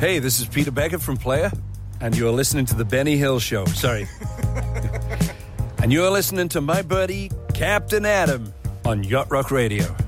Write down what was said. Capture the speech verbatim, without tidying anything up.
Hey, this is Peter Beckett from Player, and you're listening to The Benny Hill Show. Sorry. And you're listening to my buddy, Captain Adam, on Yacht Rock Radio.